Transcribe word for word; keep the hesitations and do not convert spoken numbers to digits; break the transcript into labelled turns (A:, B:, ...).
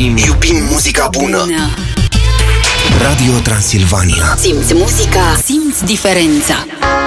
A: Iubim, iubim muzica bună. bună. Radio Transilvania.
B: Simți muzica, simți diferența.